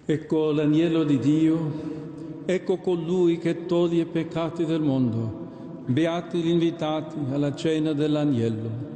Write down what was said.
Ecco l'agnello di Dio, ecco colui che toglie i peccati del mondo. Beati gli invitati alla cena dell'agnello.